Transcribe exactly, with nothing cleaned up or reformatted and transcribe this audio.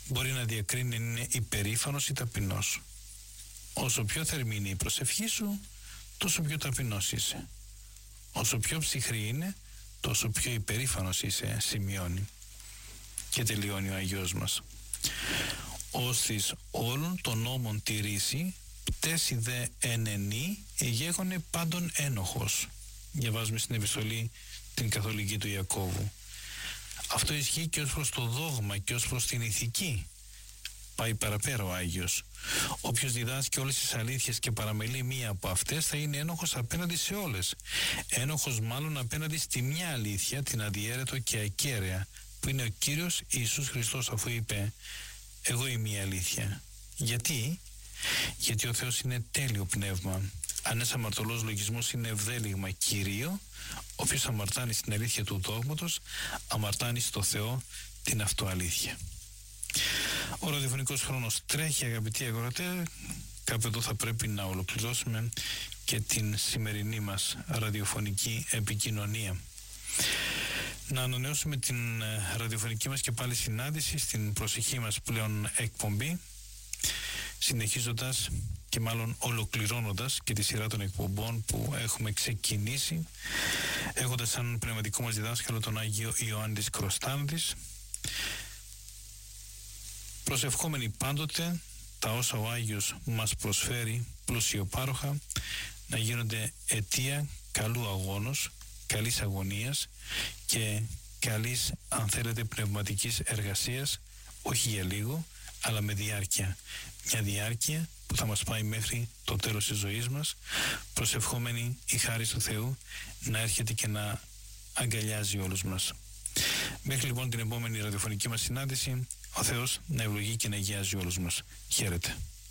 μπορεί να διακρίνει αν είναι υπερήφανος ή ταπεινός. Όσο πιο θερμή είναι η προσευχή σου, τόσο πιο ταπεινός είσαι. Όσο πιο ψυχρή είναι, τόσο πιο υπερήφανος είσαι, σημειώνει. Και τελειώνει ο Αγιός μας. Όστις όλων των νόμων τηρήσει, πτέσει δε ενενή, εγέγονε πάντων ένοχος. Διαβάζουμε στην επιστολή την καθολική του Ιακώβου. Αυτό ισχύει και ως προς το δόγμα και ως προς την ηθική. Πάει παραπέρα ο Άγιος. Όποιος διδάσκει όλες τις αλήθειες και παραμελεί μία από αυτές, θα είναι ένοχος απέναντι σε όλες. Ένοχος μάλλον απέναντι στη μια αλήθεια, την αδιέρετο και ακέραια, που είναι ο Κύριος Ιησούς Χριστός, αφού είπε «Εγώ είμαι η αλήθεια». Γιατί? Γιατί ο Θεός είναι τέλειο πνεύμα. Αν ένας αμαρτωλός λογισμός είναι ευδέλιγμα Κυρίο, όποιος αμαρτάνει στην αλήθεια του δόγματος, αμαρτάνει στο Θεό την αυτοαλήθεια. Ο ραδιοφωνικός χρόνος τρέχει, αγαπητοί αγροτέ. Κάπου εδώ θα πρέπει να ολοκληρώσουμε και την σημερινή μας ραδιοφωνική επικοινωνία. Να ανανεώσουμε την ραδιοφωνική μας και πάλι συνάντηση στην προσεχή μας πλέον εκπομπή, συνεχίζοντας και μάλλον ολοκληρώνοντας και τη σειρά των εκπομπών που έχουμε ξεκινήσει, έχοντας σαν πνευματικό μας διδάσκαλο τον Άγιο Ιωάννη Κροστάνδης, προσευχόμενοι πάντοτε τα όσα ο Άγιος μας προσφέρει πλουσιοπάροχα να γίνονται αιτία καλού αγώνος, καλής αγωνίας και καλής, αν θέλετε, πνευματικής εργασίας, όχι για λίγο, αλλά με διάρκεια. Μια διάρκεια που θα μας πάει μέχρι το τέλος της ζωής μας, προσευχόμενοι η χάρη του Θεού να έρχεται και να αγκαλιάζει όλους μας. Μέχρι λοιπόν την επόμενη ραδιοφωνική μας συνάντηση, ο Θεός να ευλογεί και να αγιάζει όλους μας. Χαίρετε.